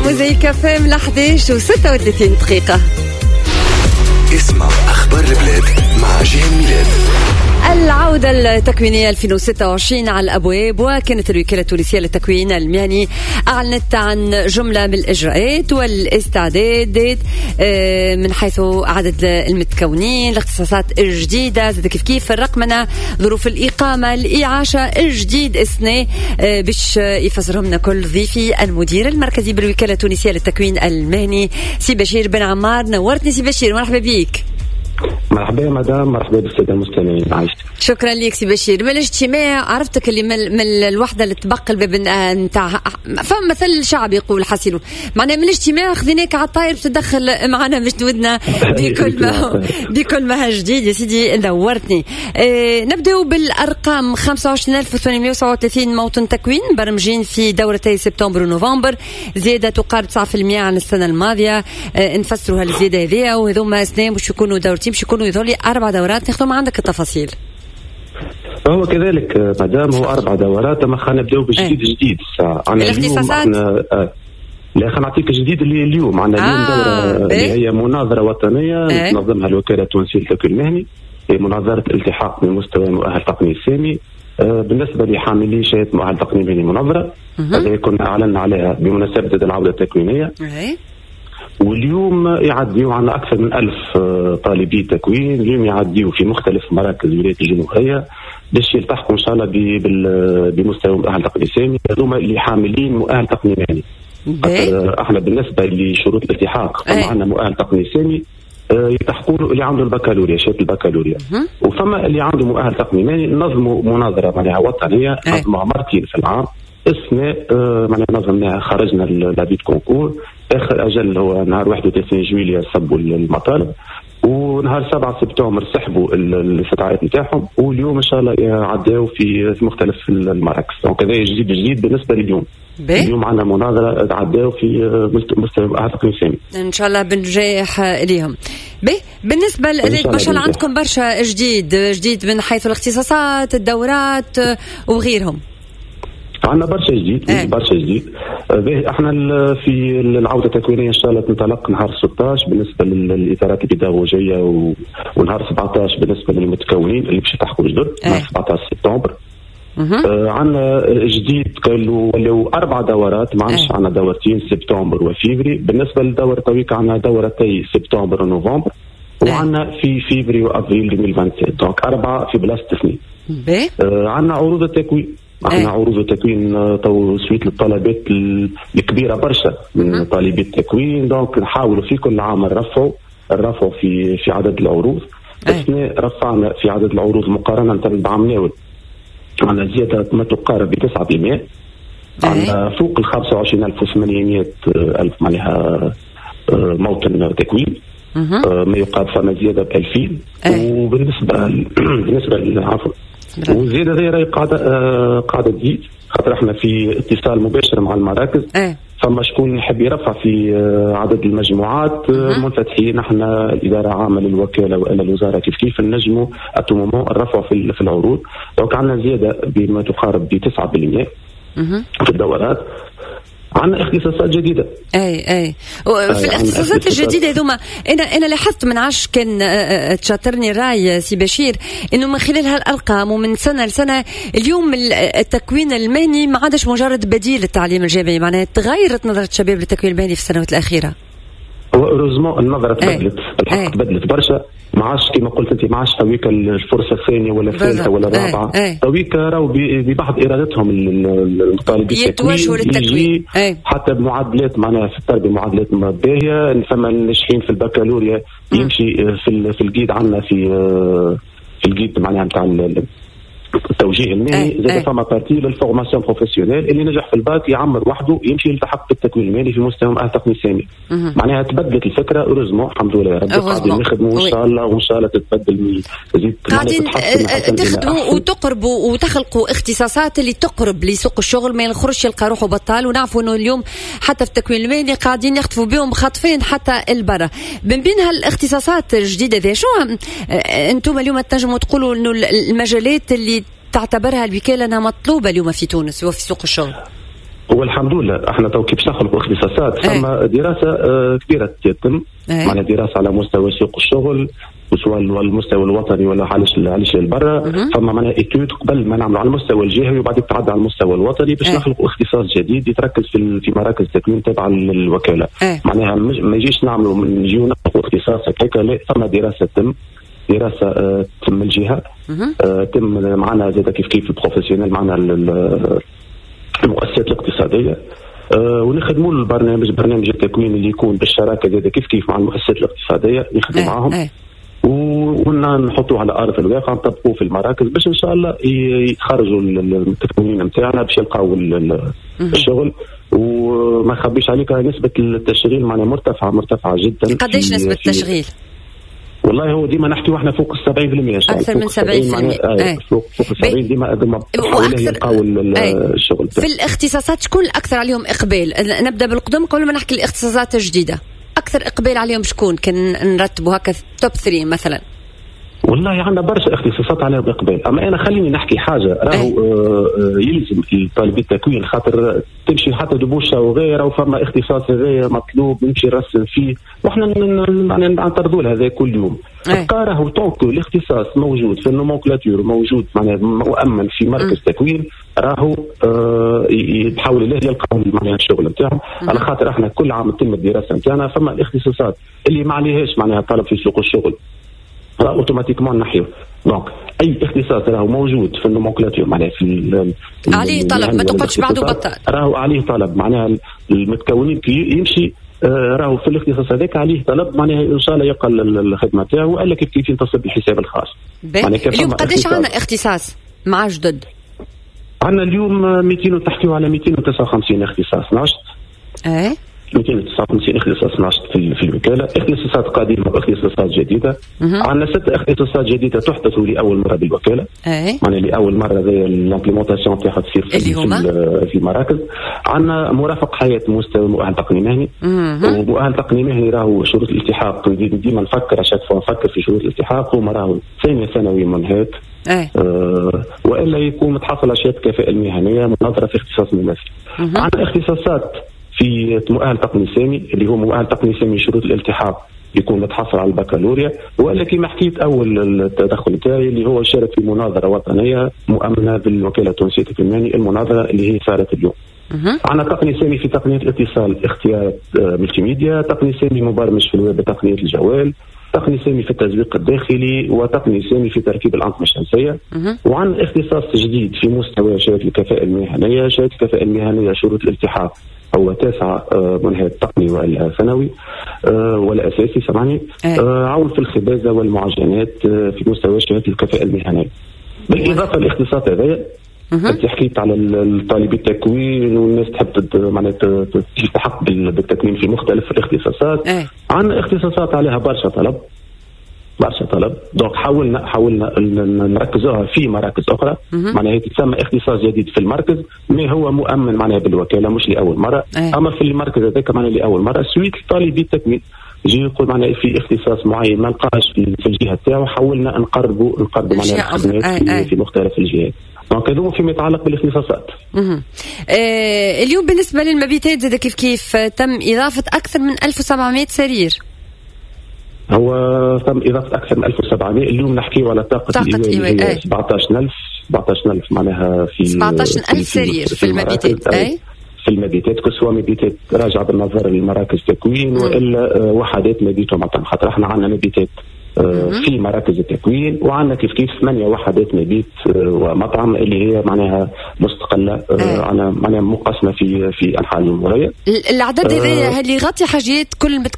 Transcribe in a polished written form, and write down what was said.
موزايك كافيه من 11:36 دقيقة. اسمع أخبار البلاد مع جيهان ميلاد. العودة التكوينية 2026 على الأبواب، وكانت الوكالة التونسية للتكوين المهني أعلنت عن جملة من الإجراءات والاستعدادات من حيث عدد المتكونين، الاختصاصات الجديدة، زاد كيف الرقمنة، ظروف الإقامة، الإعاشة الجديد السنة، باش يفسرهم لنا كل ضيفي المدير المركزي بالوكالة التونسية للتكوين المهني سي بشير بن عمار. نورتني سي بشير، مرحبا بيك. مرحبا يا مدام، مرحبا بالساده المستمعين. عايشتك. شكرا لك سي بشير. من الاجتماع عرفتك اللي من الوحده اللي تبقى الباب نتاع فما مثل شعبي يقول حسينو، معناها من الاجتماع خذيناك على الطاير بتدخل معنا باش تودنا بكل ما جديد. يا سيدي نورتني. نبداو بالارقام. 25837 موطن تكوين برمجين في دورتي سبتمبر ونوفمبر، زياده تقارب 9% عن السنه الماضيه. نفسروا هالزياده هذه، وهذوما سنين باش يكونوا دورتين، باش يكونوا يظهروا لي 4 دورات. ناخذوا عندك التفاصيل. هو كذلك مدام، هو 4 دورات، اما خلينا نبداو بالجديد. جديد الاختصاصات. لا خلينا نعطيك الجديد اللي اليوم عندنا اليوم دورة اللي هي مناظرة وطنية تنظمها الوكالة التونسية للتكوين المهني، هي مناظرة الالتحاق من مستوى مؤهل تقني السامي بالنسبة لحاملي شهادة مؤهل تقني مهني مناظرة. هذا كنا أعلنا عليها بمناسبة العودة التكوينية. واليوم يعديوا عنا أكثر من 1000 طالبي تكوين. اليوم يعديوا في مختلف مراكز الولايات الجمهورية باش يلتحقوا إن شاء الله بمستوى مؤهل تقني سامي. هذوما اللي حاملين مؤهل تقني مهني. احنا بالنسبة لشروط الالتحاق عندنا مؤهل تقني سامي يلتحقوا اللي عنده البكالوريا، شهادة البكالوريا. وفما اللي عنده مؤهل تقني مهني نظموا مناظرة معناها وطنية، نظموها مرتين في العام. اسمه معناها نظمناها، خرجنا لابيد كونكور. اخر اجل هو نهار 31 جويلية صبوا المطالب، ونهار 7 سبتمبر سحبوا الاستدعاءات نتاعهم، واليوم ان شاء الله عداوا في مختلف المراكز. دونك هذا جديد بالنسبه لليوم. اليوم عندنا مناظره عداوا في مستوى اعتقد سامي ان شاء الله بنجاح اليهم. بالنسبه لك ما عندكم برشا جديد من حيث الاختصاصات، الدورات وغيرهم. عندنا برشا جديد. برشا جديد. احنا في العوده التكوينيه ان شاء الله تنطلق نهار 16 بالنسبه للاطارات البيداغوجيه، ونهار 17 بالنسبه للمتكونين اللي باش يلتحقوا جدد نهار 17 سبتمبر. عندنا جديد ولاو 4 دورات، ما عندناش عندنا دورتين سبتمبر وفيفري. بالنسبه للدوره تويك عندنا دورتي سبتمبر ونوفمبر، وعندنا في فيفري وابريل 2027. دونك 4 في بلاصه 2. عندنا عروض التكوين. عندنا عروض التكوين تو سويت للطلبات الكبيره برشا من طالبي التكوين. دونك نحاولوا في كل عام نرفعوا في عدد العروض. احنا رفعنا في عدد العروض مقارنه بعام ناول، عندنا زياده ما تقارب ب 9%. عندنا فوق ال 25,800 معناها موطن تكوين، ما يقارب فما زياده ب 2000. وبالنسبه للعفو والزياده هذه قاعده تزيد، خاطر احنا في اتصال مباشر مع المراكز. فما شكون يحب يرفع في عدد المجموعات منفتحين. احنا الاداره العامه للوكاله والا الوزاره كيف نجموا اتومومون الرفع في العروض. دونك عندنا زياده بما تقارب ب 9% في الدورات. عندنا اختصاصات جديدة. اي في الاختصاصات الجديدة هذوما انا لاحظت من عاش كان تشاطرني الراي سي بشير انه من خلال هالارقام ومن سنة لسنة اليوم التكوين المهني ما عادش مجرد بديل للتعليم الجامعي، معناها تغيرت نظرة الشباب للتكوين المهني في السنوات الأخيرة. وأرزمو النظرة تبدلت، الحق تبدلت برشا. ما عادش كما قلت انت، ما عادش تويك الفرصه الثانيه ولا الثالثه ولا الرابعه. تويك راهو ببعض ارادتهم الطالبين يتوجهوا للتكوين حتى بمعادلات معناها في التربيه معادلات باهيه. فما الناجحين في البكالوريا يمشي في الجيد عندنا في الجيد معناها نتاع التوجيه المهني. زاد فما بارتي للفورماسيون بروفيسيونيل اللي نجح في الباك يعمر وحده يمشي يلتحق بالتكوين المهني في مستوى مؤهل تقني سامي. معناها تبدلت الفكره أورزمو الحمد لله يا رب. قاعدين نخدموا ان شاء الله، وان شاء الله تتبدل تزيد قاعدين تخدموا وتقربوا وتخلقوا اختصاصات اللي تقرب لسوق الشغل، ما يخرجش يلقى روحه بطال. ونعرفوا انه اليوم حتى في التكوين المهني قاعدين يخطفوا بهم خطفين حتى البرة. من بين هالاختصاصات الجديده ذي شو انتم اليوم تنجموا تقولوا انه المجالات اللي تعتبرها الوكالة أنها مطلوبة اليوم في تونس وفي سوق الشغل؟ هو الحمد لله احنا تو كي باش نخلقوا اختصاصات ثم دراسه كبيره تتم، معنا دراسه على مستوى سوق الشغل سواء المستوى الوطني ولا علاش للبرا، فما معناها ايتود قبل ما نعملوا على المستوى الجهوي وبعد يتعدى على المستوى الوطني باش نخلقوا اختصاص جديد يتركز في مراكز تكوين تابعه للوكاله. معناها ما يجيش نجيو نخلقوا اختصاص هكاك، لا ثم دراسه تم، دراسه تم الجهه، تم معنا زاد كيف البروفيسيونيل معنا المؤسسات الاقتصاديه، ونخدموا برنامج التكوين اللي يكون بالشراكه زاد كيف مع المؤسسات الاقتصاديه نخدموا معهم ونحطوه على ارض الواقع نطبقوه في المراكز باش ان شاء الله يخرجوا التكوين نتاعنا باش يلقاو الشغل. وما نخبيش عليك نسبه التشغيل معنا مرتفعه جدا. قداش نسبه التشغيل؟ والله هو ديما نحكيو احنا فوق 70%، اكثر من 70%. فوق 70 ديما حوالي يلقاو الشغل. في الاختصاصات شكون الاكثر عليهم اقبال؟ نبدا بالقدم قبل ما نحكي الاختصاصات الجديده. اكثر اقبال عليهم شكون؟ كان نرتبوا هكا توب 3 مثلا. والله عندنا برشا اختصاصات عليهم اقبال، اما انا خليني نحكي حاجه راهو يلزم طالب التكوين خاطر تمشي حتى دبوشه وغيره وفما اختصاص هذايا مطلوب نمشي نرسم فيه وحنا نعترضوا له هذا كل يوم. راهو طونك الاختصاص موجود في النومنكلاتور موجود معناها مؤمن في مركز تكوين راهو يحاول الله يلقاو معناها الشغل نتاعهم، على خاطر احنا كل عام تتم الدراسه نتاعنا فما الاختصاصات اللي ما عليهاش معناها طلب في سوق الشغل اوتوماتيكمون نحيو. دونك اي اختصاص راهو موجود في النومنكلاتور معناها في عليه طلب ما تقعدش بعده بطال، راهو عليه طلب معناها المتكونين كي يمشي راهو في الاختصاص هذاك عليه طلب معناها ان شاء الله يقل الخدمه تاعو وقال لك كيف ينتصب بالحساب الخاص. اليوم قداش عندنا اختصاص مع جدد؟ عندنا اليوم 200 تحكيو على 259 اختصاص ناشط. 259 اختصاص ناشط في الوكاله، اختصاصات قديمه واختصاصات جديده. عندنا 6 اختصاصات جديده تحدث لاول مره بالوكاله. معناها لاول مره زي الامبليمونطاسيون تاعها تصير في المراكز. عندنا مرافق حياه مستوى مؤهل تقني مهني. ومؤهل تقني مهني راهو شروط الالتحاق ديما نفكر نفكر في شروط الالتحاق وما راهو ثانيه ثانوي منهات. والا يكون متحصل على شهاده الكفاءه المهنيه مناظره في اختصاص مماثل. عندنا اختصاصات في مؤهل تقني سامي اللي هو مؤهل تقني سامي شروط الالتحاق يكون متحصل على البكالوريا، ولا كما حكيت اول التدخل تاعي اللي هو شارك في مناظره وطنيه مؤمنه بالوكاله التونسيه للتكوين، المناظره اللي هي صارت اليوم. عندنا تقني سامي في تقنيه الاتصال اختيار ملتي ميديا، تقني سامي مبرمج في الويب تقنيه الجوال، تقني سامي في التسويق الداخلي، وتقني سامي في تركيب الأنظمة الشمسية. وعن اختصاص جديد في مستوى شهادة الكفاءة المهنية، شهادة الكفاءة المهنية شروط الالتحاق هو 9 منهج تقني ولا ثانوي ولا أساسي سامعني، عون في الخبازة والمعجنات في مستوى شهادة الكفاءة المهنية. بالإضافة للاختصاص هذا انت حكيت على الطالب التكوين والناس تحب معناتها تلتحق بالتكوين في مختلف الاختصاصات. عندنا اختصاصات عليها برشا طلب دونك حاولنا نركزوها في مراكز اخرى. معناها هي تسمى اختصاص جديد في المركز ما هو مؤمن معناها بالوكاله مش لاول مره. اما في المركز هذاك معناها لاول مره سويت طالبي التكوين يجي يقول معناها في اختصاص معين ما لقاش في الجهه تاعو، حاولنا نقربوا معناها الخدمات في مختلف الجهات. دونك هذو فيما يتعلق بالاختصاصات. اليوم بالنسبه للمبيتات زاد كيف تم اضافه اكثر من 1700 سرير. هو تم اضافه اكثر من 1700. اليوم نحكيو على طاقه الايواء 17000 معناها في 17000 سرير في المبيتات. في المبيتات كسوا مبيتات راجعه بالنظر لمراكز تكوين والا وحدات مبيت ومطعم، خاطر احنا عندنا مبيتات في مراكز التكوين وعندنا كيف 8 وحدات مبيت ومطعم اللي هي معناها مستقله معناها مقسمه في انحاء الجمهوريه. العدد هذا اللي يغطي حاجات كل